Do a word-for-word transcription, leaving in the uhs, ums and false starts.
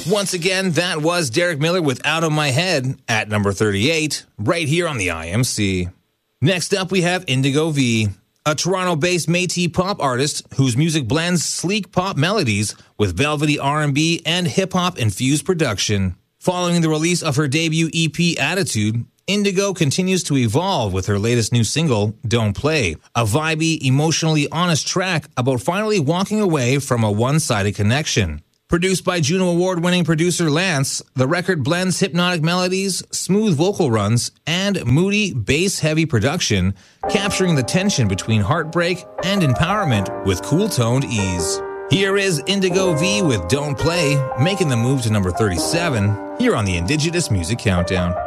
Once again, that was Derek Miller with Out of My Head at number thirty-eight, right here on the I M C. Next up, we have Indigo V, a Toronto-based Métis pop artist whose music blends sleek pop melodies with velvety R and B and hip-hop infused production. Following the release of her debut E P, Attitude, Indigo continues to evolve with her latest new single, Don't Play, a vibey, emotionally honest track about finally walking away from a one-sided connection. Produced by Juno Award-winning producer Lance, the record blends hypnotic melodies, smooth vocal runs, and moody, bass-heavy production, capturing the tension between heartbreak and empowerment with cool-toned ease. Here is Indigo V with Don't Play, making the move to number thirty-seven, here on the Indigenous Music Countdown.